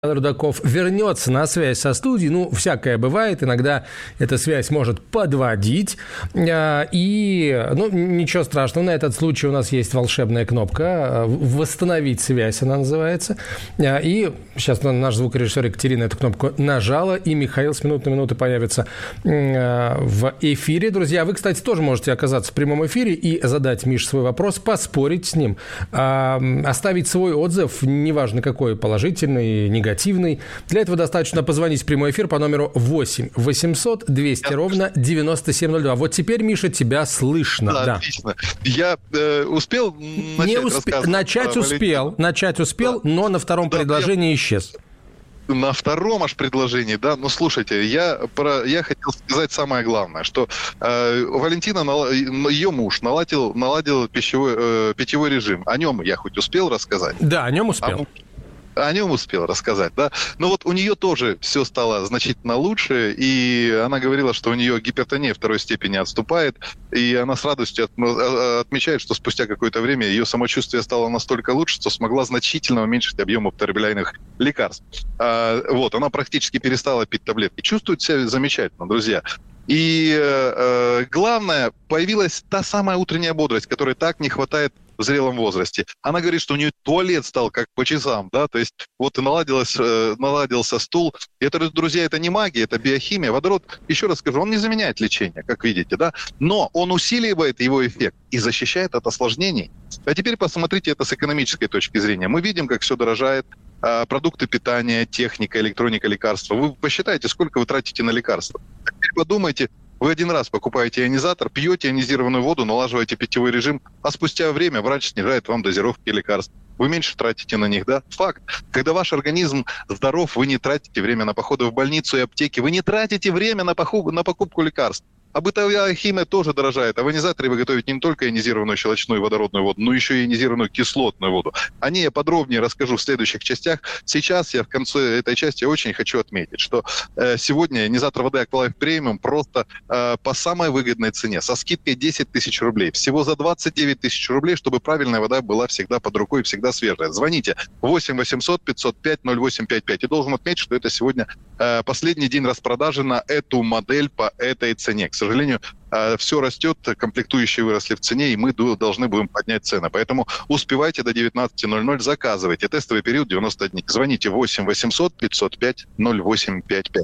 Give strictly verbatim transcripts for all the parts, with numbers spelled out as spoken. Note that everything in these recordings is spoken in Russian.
Рудаков вернется на связь со студией. Ну, всякое бывает. Иногда эта связь может подводить. И, ну, ничего страшного. На этот случай у нас есть волшебная кнопка «Восстановить связь», она называется. И сейчас наш звукорежиссер Екатерина эту кнопку нажала, и Михаил с минуты на минуту появится в эфире. Друзья, вы, кстати, тоже можете оказаться в прямом эфире и задать Мише свой вопрос, поспорить с ним, оставить свой отзыв, неважно какой, положительный, негативный. Негативный. Для этого достаточно позвонить в прямой эфир по номеру восемь восемьсот двести ровно девяносто семь ноль два. Вот теперь, Миша, тебя слышно. Да, да. Отлично. Я э, успел начать Не усп... Начать успел, Валентина. начать успел, да. но на втором да, предложении я... исчез. На втором аж предложении, да, ну слушайте, я, про, я хотел сказать самое главное, что э, Валентина, ее муж наладил, наладил пищевой, э, питьевой режим. О нем я хоть успел рассказать? Да, о нем успел. А, О нем успел рассказать, да. Но вот у нее тоже все стало значительно лучше, и она говорила, что у нее гипертония второй степени отступает, и она с радостью от, отмечает, что спустя какое-то время ее самочувствие стало настолько лучше, что смогла значительно уменьшить объем употребляемых лекарств. А, вот, она практически перестала пить таблетки. Чувствует себя замечательно, друзья. И э, главное, появилась та самая утренняя бодрость, которой так не хватает в зрелом возрасте. Она говорит, что у нее туалет стал как по часам, да, то есть вот и наладилось, э, наладился стул. И это, друзья, это не магия, это биохимия. Водород, еще раз скажу, он не заменяет лечение, как видите, да, но он усиливает его эффект и защищает от осложнений. А теперь посмотрите это с экономической точки зрения. Мы видим, как все дорожает, э, продукты питания, техника, электроника, лекарства. Вы посчитайте, сколько вы тратите на лекарства. Теперь подумайте, вы один раз покупаете ионизатор, пьете ионизированную воду, налаживаете питьевой режим, а спустя время врач снижает вам дозировки лекарств. Вы меньше тратите на них, да? Факт. Когда ваш организм здоров, вы не тратите время на походы в больницу и аптеки, вы не тратите время на, поху- на покупку лекарств. А бытовая химия тоже дорожает. А в ионизаторе вы готовите не только ионизированную щелочную водородную воду, но еще и ионизированную кислотную воду. О ней я подробнее расскажу в следующих частях. Сейчас я в конце этой части очень хочу отметить, что э, сегодня ионизатор воды Aqualife Premium просто э, по самой выгодной цене, со скидкой десять тысяч рублей. Всего за двадцать девять тысяч рублей, чтобы правильная вода была всегда под рукой, всегда свежая. Звоните восемь восемьсот пятьсот пять ноль восемь пять пять. И должен отметить, что это сегодня э, последний день распродажи на эту модель по этой цене. К сожалению, все растет, комплектующие выросли в цене, и мы должны будем поднять цены. Поэтому успевайте до девятнадцати ноль-ноль, заказывайте. Тестовый период девяносто дней. Звоните восемь восемьсот пятьсот пять ноль восемь пять пять.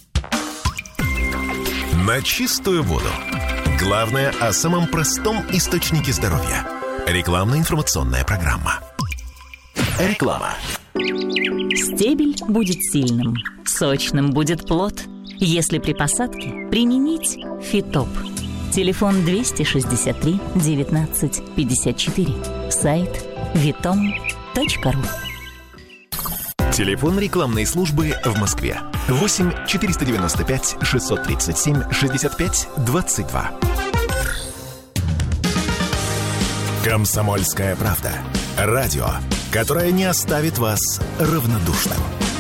На чистую воду. Главное о самом простом источнике здоровья. Рекламно-информационная программа. Реклама. Стебель будет сильным, сочным будет плод. Если при посадке применить Фитоп. Телефон двести шестьдесят три девятнадцать пятьдесят четыре. Сайт витом точка ру. Телефон рекламной службы в Москве. восемь четыреста девяносто пять шестьсот тридцать семь шестьдесят пять двадцать два. «Комсомольская правда». Радио, которое не оставит вас равнодушным.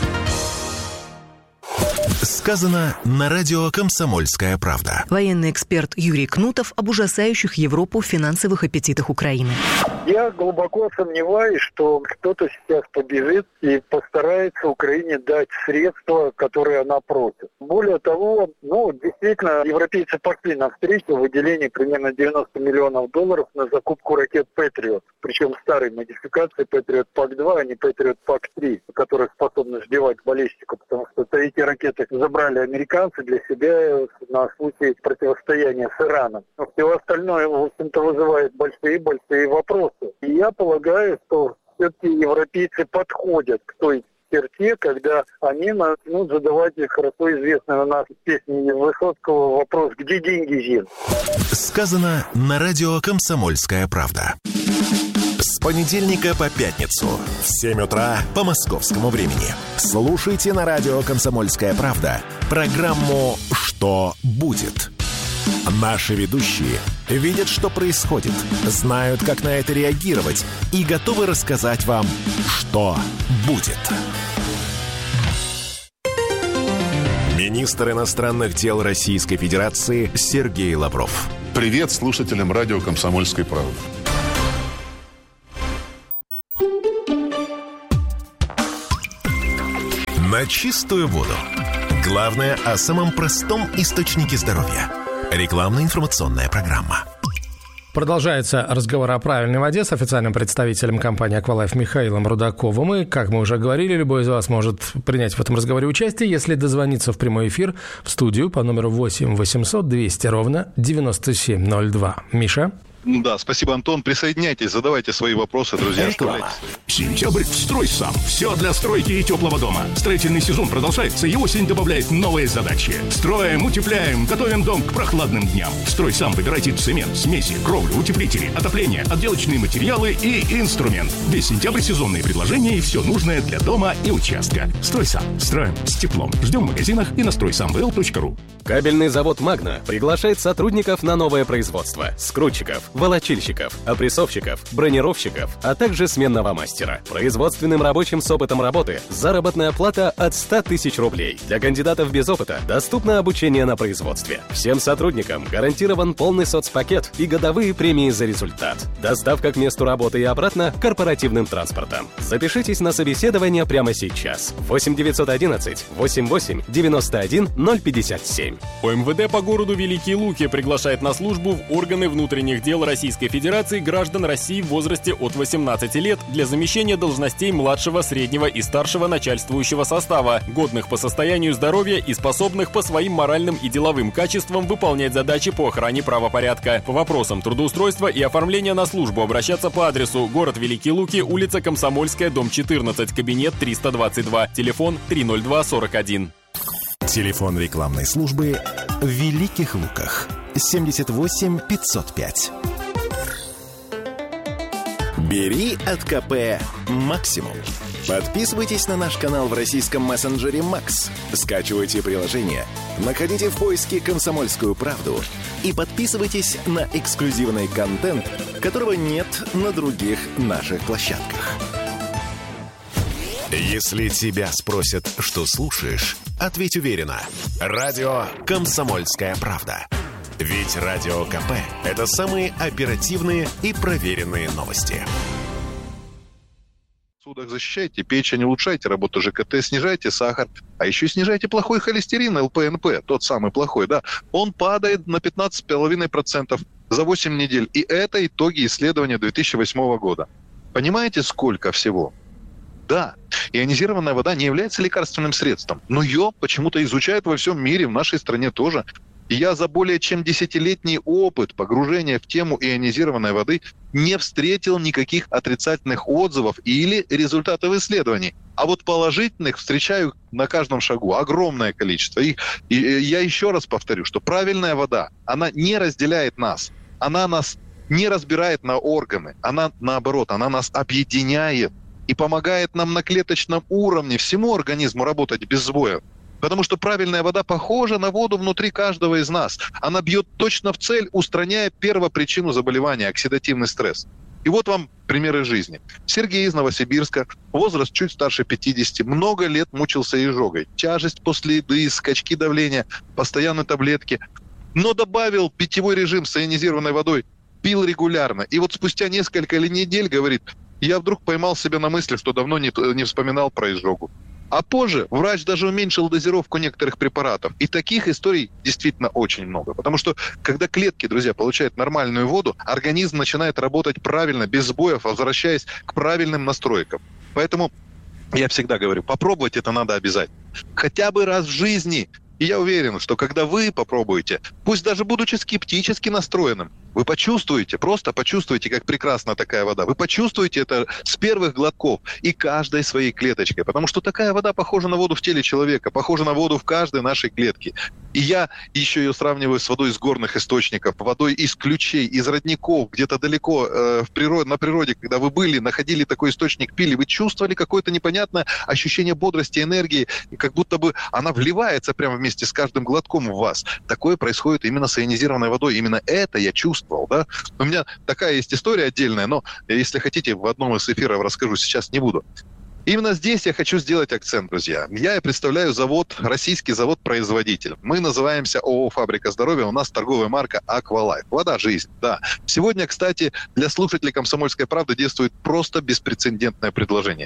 Сказано на радио «Комсомольская правда». Военный эксперт Юрий Кнутов об ужасающих Европу финансовых аппетитах Украины. Я глубоко сомневаюсь, что кто-то сейчас побежит и постарается Украине дать средства, которые она просит. Более того, ну, действительно, европейцы пошли навстречу в выделении примерно девяносто миллионов долларов на закупку ракет «Патриот». Причем старой модификации «Патриот Пак-два», а не «Патриот Пак-три», которая способна сбивать баллистику, потому что эти ракеты забрали американцы для себя на случай противостояния с Ираном. Но все остальное, в общем-то, вызывает большие-большие вопросы. И я полагаю, что все-таки европейцы подходят к той черте, когда они начнут задавать хорошо известную у нас песню Высоцкого вопрос «Где деньги, Зин?». Сказано на радио «Комсомольская правда». С понедельника по пятницу в семь утра по московскому времени. Слушайте на радио «Комсомольская правда» программу «Что будет?». Наши ведущие видят, что происходит, знают, как на это реагировать и готовы рассказать вам, что будет. Министр иностранных дел Российской Федерации Сергей Лавров. Привет слушателям радио «Комсомольской правды». На чистую воду. Главное о самом простом источнике здоровья. Рекламно-информационная программа. Продолжается разговор о правильной воде с официальным представителем компании «Аквалайф» Михаилом Рудаковым. И, как мы уже говорили, любой из вас может принять в этом разговоре участие, если дозвониться в прямой эфир в студию по номеру восемь восемьсот двести ровно девяносто семь ноль два. Миша? Да, спасибо, Антон. Присоединяйтесь, задавайте свои вопросы, друзья. Сентябрь в «Стройсам». Все для стройки и теплого дома. Строительный сезон продолжается, и осень добавляет новые задачи. Строим, утепляем, готовим дом к прохладным дням. «Стройсам» выбирайте цемент, смеси, кровлю, утеплители, отопление, отделочные материалы и инструмент. Весь сентябрь сезонные предложения и все нужное для дома и участка. «Стройсам». Строим с теплом. Ждем в магазинах и на строй сам вэ эл точка ру. Кабельный завод «Магна» приглашает сотрудников на новое производство. Скрутчиков, волочильщиков, опрессовщиков, бронировщиков, а также сменного мастера. Производственным рабочим с опытом работы заработная плата от ста тысяч рублей. Для кандидатов без опыта доступно обучение на производстве. Всем сотрудникам гарантирован полный соцпакет и годовые премии за результат. Доставка к месту работы и обратно корпоративным транспортом. Запишитесь на собеседование прямо сейчас. восемь девятьсот одиннадцать восемьдесят восемь девяносто один ноль пятьдесят семь. О эм вэ дэ по городу Великие Луки приглашает на службу в органы внутренних дел Российской Федерации граждан России в возрасте от восемнадцати лет для замещения должностей младшего, среднего и старшего начальствующего состава, годных по состоянию здоровья и способных по своим моральным и деловым качествам выполнять задачи по охране правопорядка. По вопросам трудоустройства и оформления на службу обращаться по адресу: город Великие Луки, улица Комсомольская, дом четырнадцать, кабинет триста двадцать два, телефон три ноль два сорок один. Телефон рекламной службы в Великих Луках семьдесят восемь пятьсот пять. Бери от ка пэ максимум. Подписывайтесь на наш канал в российском мессенджере Макс. Скачивайте приложение, находите в поиске «Комсомольскую правду» и подписывайтесь на эксклюзивный контент, которого нет на других наших площадках. Если тебя спросят, что слушаешь, ответь уверенно. Радио «Комсомольская правда». Ведь Радио ка пэ – это самые оперативные и проверенные новости. Судах защищайте, печень улучшайте, работу жэ ка тэ, снижайте сахар, а еще снижайте плохой холестерин, эл пэ эн пэ, тот самый плохой, да. Он падает на пятнадцать целых пять десятых процента за восемь недель. И это итоги исследования две тысячи восьмого года. Понимаете, сколько всего? Да, ионизированная вода не является лекарственным средством, но ее почему-то изучают во всем мире, в нашей стране тоже. И я за более чем десятилетний опыт погружения в тему ионизированной воды не встретил никаких отрицательных отзывов или результатов исследований. А вот положительных встречаю на каждом шагу огромное количество. И, и я еще раз повторю, что правильная вода, она не разделяет нас, она нас не разбирает на органы, она наоборот, она нас объединяет и помогает нам на клеточном уровне всему организму работать без сбоев. Потому что правильная вода похожа на воду внутри каждого из нас. Она бьет точно в цель, устраняя первопричину заболевания – оксидативный стресс. И вот вам примеры жизни. Сергей из Новосибирска, возраст чуть старше пятидесяти, много лет мучился изжогой. Тяжесть после еды, скачки давления, постоянные таблетки. Но добавил питьевой режим с ионизированной водой, пил регулярно. И вот спустя несколько недель, говорит, я вдруг поймал себя на мысли, что давно не, не вспоминал про изжогу. А позже врач даже уменьшил дозировку некоторых препаратов. И таких историй действительно очень много. Потому что, когда клетки, друзья, получают нормальную воду, организм начинает работать правильно, без сбоев, возвращаясь к правильным настройкам. Поэтому я всегда говорю, попробовать это надо обязательно. Хотя бы раз в жизни. И я уверен, что когда вы попробуете, пусть даже будучи скептически настроенным, вы почувствуете, просто почувствуете, как прекрасна такая вода. Вы почувствуете это с первых глотков и каждой своей клеточкой. Потому что такая вода похожа на воду в теле человека, похожа на воду в каждой нашей клетке. И я еще ее сравниваю с водой из горных источников, водой из ключей, из родников, где-то далеко э, в природе, на природе, когда вы были, находили такой источник, пили, вы чувствовали какое-то непонятное ощущение бодрости, энергии, и как будто бы она вливается прямо вместе с каждым глотком в вас. Такое происходит именно с ионизированной водой. Именно это я чувствовал. Да? У меня такая есть история отдельная, но если хотите, в одном из эфиров расскажу, сейчас не буду. Именно здесь я хочу сделать акцент, друзья. Я представляю завод, российский завод-производитель. Мы называемся ООО «Фабрика здоровья», у нас торговая марка «Аквалайф». Вода – жизнь, да. Сегодня, кстати, для слушателей «Комсомольской правды» действует просто беспрецедентное предложение.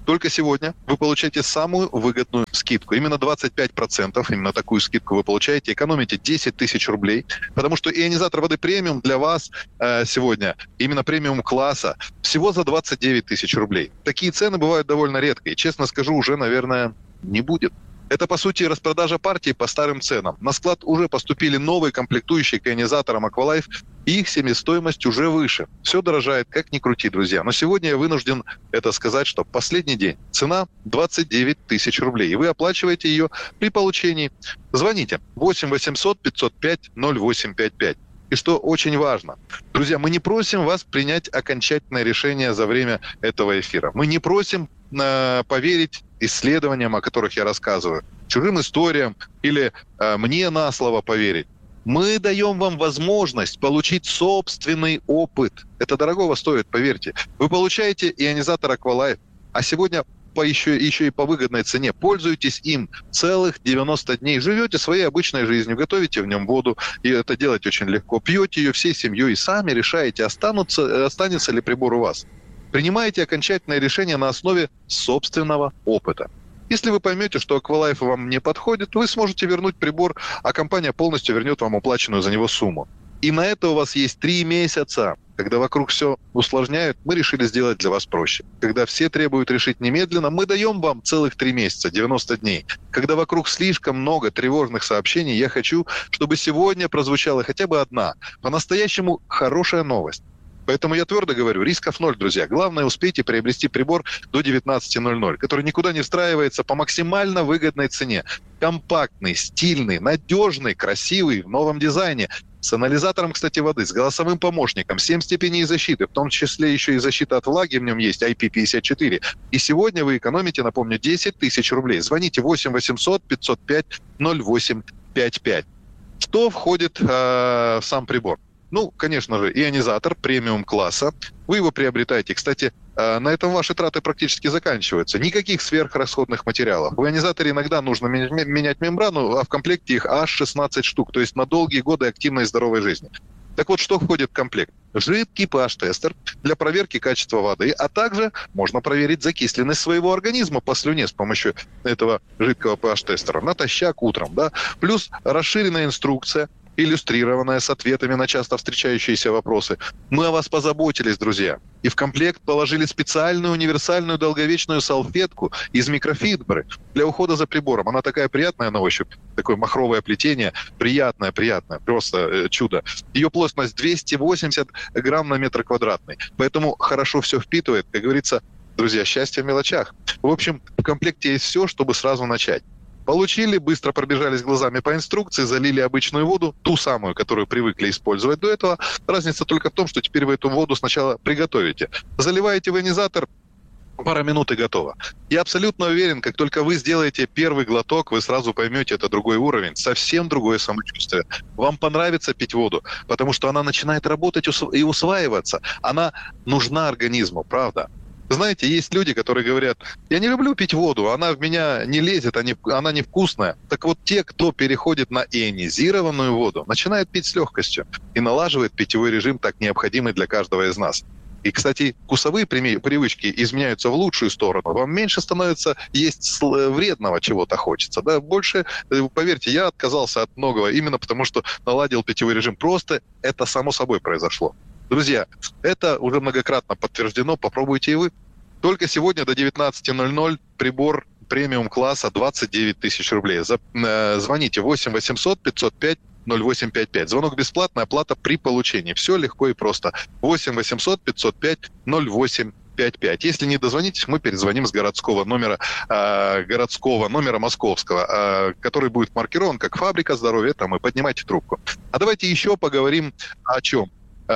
Только сегодня вы получаете самую выгодную скидку. Именно двадцать пять процентов, именно такую скидку вы получаете, экономите десять тысяч рублей, потому что ионизатор воды премиум для вас э, сегодня, именно премиум класса, всего за двадцать девять тысяч рублей. Такие цены бывают довольно редко, и, честно скажу, уже, наверное, не будет. Это, по сути, распродажа партии по старым ценам. На склад уже поступили новые комплектующие к ионизаторам Aqualife, и их себестоимость уже выше. Все дорожает, как ни крути, друзья. Но сегодня я вынужден это сказать, что последний день цена двадцать девять тысяч рублей, и вы оплачиваете ее при получении. Звоните восемь восемьсот пятьсот пять ноль восемь пять пять. И что очень важно, друзья, мы не просим вас принять окончательное решение за время этого эфира. Мы не просим э, поверить исследованиям, о которых я рассказываю, чужим историям или э, мне на слово поверить. Мы даем вам возможность получить собственный опыт. Это дорогого стоит, поверьте. Вы получаете ионизатор Aqualife, а сегодня по еще, еще и по выгодной цене. Пользуйтесь им целых девяносто дней. Живете своей обычной жизнью, готовите в нем воду, и это делать очень легко. Пьете ее всей семьей и сами решаете, останутся, останется ли прибор у вас. Принимаете окончательное решение на основе собственного опыта. Если вы поймете, что Aqualife вам не подходит, вы сможете вернуть прибор, а компания полностью вернет вам уплаченную за него сумму. И на это у вас есть три месяца. Когда вокруг все усложняют, мы решили сделать для вас проще. Когда все требуют решить немедленно, мы даем вам целых три месяца, девяносто дней. Когда вокруг слишком много тревожных сообщений, я хочу, чтобы сегодня прозвучала хотя бы одна, по-настоящему хорошая новость. Поэтому я твердо говорю, рисков ноль, друзья. Главное, успейте приобрести прибор до девятнадцати ноль-ноль, который никуда не встраивается по максимально выгодной цене. Компактный, стильный, надежный, красивый, в новом дизайне. С анализатором, кстати, воды, с голосовым помощником, семь степеней защиты, в том числе еще и защита от влаги в нем есть, ай пи пятьдесят четыре. И сегодня вы экономите, напомню, десять тысяч рублей. Звоните восемь восемьсот пятьсот пять ноль восемь пять пять. Что входит э, в сам прибор? Ну, конечно же, ионизатор премиум класса. Вы его приобретаете. Кстати, на этом ваши траты практически заканчиваются. Никаких сверхрасходных материалов. В ионизаторе иногда нужно менять мембрану, а в комплекте их аж шестнадцать штук. То есть на долгие годы активной и здоровой жизни. Так вот, что входит в комплект? Жидкий pH-тестер для проверки качества воды, а также можно проверить закисленность своего организма по слюне с помощью этого жидкого pH-тестера натощак утром. Да? Плюс расширенная инструкция, иллюстрированная с ответами на часто встречающиеся вопросы. Мы о вас позаботились, друзья. И в комплект положили специальную универсальную долговечную салфетку из микрофибры для ухода за прибором. Она такая приятная на ощупь, такое махровое плетение, приятное, приятное, просто э, чудо. Ее плотность двести восемьдесят грамм на метр квадратный. Поэтому хорошо все впитывает, как говорится, друзья, счастье в мелочах. В общем, в комплекте есть все, чтобы сразу начать. Получили, быстро пробежались глазами по инструкции, залили обычную воду, ту самую, которую привыкли использовать до этого. Разница только в том, что теперь вы эту воду сначала приготовите. Заливаете в ионизатор, пара минут и готово. Я абсолютно уверен, как только вы сделаете первый глоток, вы сразу поймете, это другой уровень, совсем другое самочувствие. Вам понравится пить воду, потому что она начинает работать и усваиваться. Она нужна организму, правда. Знаете, есть люди, которые говорят, я не люблю пить воду, она в меня не лезет, она невкусная. Так вот, те, кто переходит на ионизированную воду, начинают пить с легкостью и налаживает питьевой режим, так необходимый для каждого из нас. И, кстати, вкусовые привычки изменяются в лучшую сторону. Вам меньше становится есть вредного чего-то хочется. Да? Больше, поверьте, я отказался от многого именно потому, что наладил питьевой режим. Просто это само собой произошло. Друзья, это уже многократно подтверждено, попробуйте и вы. Только сегодня до девятнадцати ноль-ноль прибор премиум класса двадцать девять тысяч рублей. Звоните восемь восемьсот пятьсот пять ноль восемь пять пять. Звонок бесплатный, оплата при получении. Все легко и просто. восемь восемьсот пятьсот пять ноль восемь пять пять. Если не дозвонитесь, мы перезвоним с городского номера, э, городского номера московского, э, который будет маркирован как «Фабрика здоровья», там, и поднимайте трубку. А давайте еще поговорим о чем.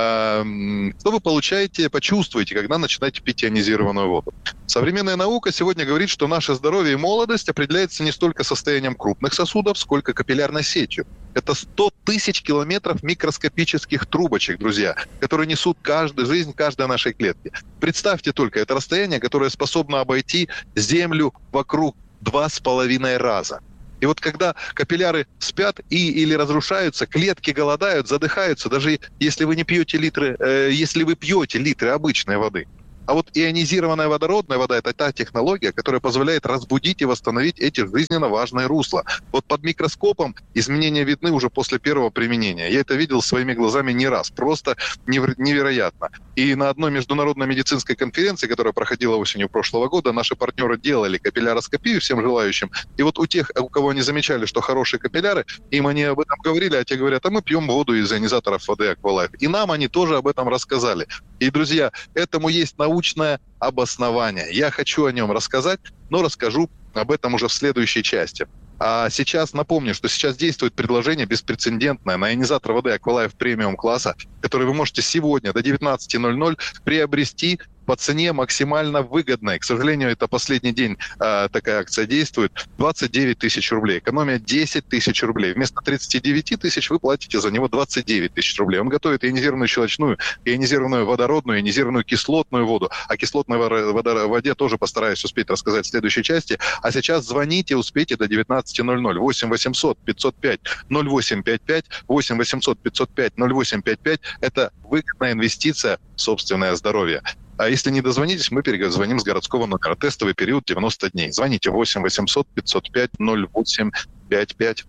Что вы получаете, почувствуете, когда начинаете пить ионизированную воду. Современная наука сегодня говорит, что наше здоровье и молодость определяется не столько состоянием крупных сосудов, сколько капиллярной сетью. Это сто тысяч километров микроскопических трубочек, друзья, которые несут каждую жизнь каждой нашей клетки. Представьте только, это расстояние, которое способно обойти Землю вокруг два с половиной раза. И вот когда капилляры спят и или разрушаются, клетки голодают, задыхаются, даже если вы не пьете литры, э, если вы пьете литры обычной воды, А вот ионизированная водородная вода – это та технология, которая позволяет разбудить и восстановить эти жизненно важные русла. Вот под микроскопом изменения видны уже после первого применения. Я это видел своими глазами не раз. Просто невероятно. И на одной международной медицинской конференции, которая проходила осенью прошлого года, наши партнеры делали капилляроскопию всем желающим. И вот у тех, у кого они замечали, что хорошие капилляры, им они об этом говорили, а те говорят, а мы пьем воду из ионизаторов воды Aqualife. И нам они тоже об этом рассказали. И, друзья, этому есть научное обоснование. Я хочу о нем рассказать, но расскажу об этом уже в следующей части. А сейчас напомню, что сейчас действует предложение беспрецедентное на ионизатор воды Aqualife премиум класса, который вы можете сегодня до девятнадцати ноль-ноль приобрести по цене максимально выгодной. К сожалению, это последний день э, такая акция действует. двадцать девять тысяч рублей. Экономия десять тысяч рублей. Вместо тридцати девяти тысяч вы платите за него двадцать девять тысяч рублей. Он готовит ионизированную щелочную, ионизированную водородную, ионизированную кислотную воду. О кислотной воде тоже постараюсь успеть рассказать в следующей части. А сейчас звоните, успейте до девятнадцати ноль-ноль. восемь восемьсот пятьсот пять ноль восемь пять пять. восемь восемьсот пятьсот пять ноль восемь пять пять. Это выгодная инвестиция в собственное здоровье. А если не дозвонитесь, мы перезвоним с городского номера. Тестовый период девяносто дней. Звоните восемь восемьсот пятьсот пять ноль восемь пять пять.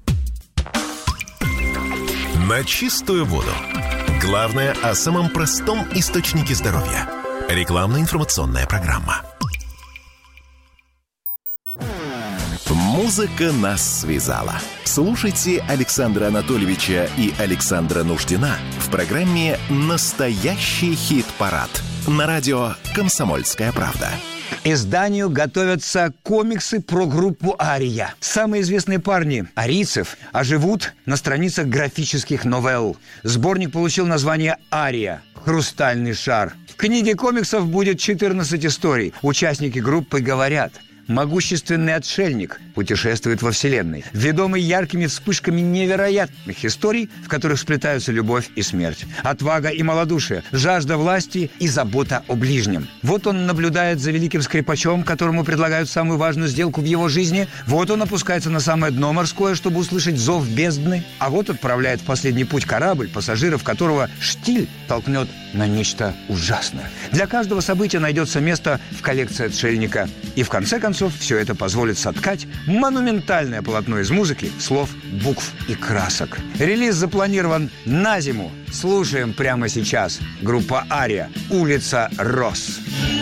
На чистую воду. Главное о самом простом источнике здоровья. Рекламно-информационная программа. Музыка нас связала. Слушайте Александра Анатольевича и Александра Нуждина в программе «Настоящий хит-парад» на радио «Комсомольская правда». Изданию готовятся комиксы про группу «Ария». Самые известные парни арийцев оживут на страницах графических новелл. Сборник получил название «Ария. Хрустальный шар». В книге комиксов будет четырнадцать историй. Участники группы говорят: могущественный отшельник путешествует во Вселенной, ведомый яркими вспышками невероятных историй, в которых сплетаются любовь и смерть, отвага и малодушие, жажда власти и забота о ближнем. Вот он наблюдает за великим скрипачом, которому предлагают самую важную сделку в его жизни. Вот он опускается на самое дно морское, чтобы услышать зов бездны. А вот отправляет в последний путь корабль, пассажиров которого штиль толкнет на нечто ужасное. Для каждого события найдется место в коллекции отшельника. И в конце концов все это позволит соткать монументальное полотно из музыки, слов, букв и красок. Релиз запланирован на зиму. Слушаем прямо сейчас. Группа «Ария. Улица Роз».